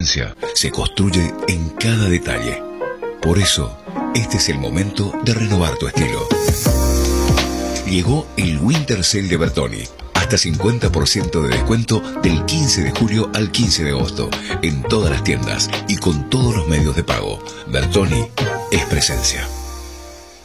presencia se construye en cada detalle. Por eso, este es el momento de renovar tu estilo. Llegó el Winter Sale de Bertoni. Hasta 50% de descuento del 15 de julio al 15 de agosto en todas las tiendas y con todos los medios de pago. Bertoni es presencia.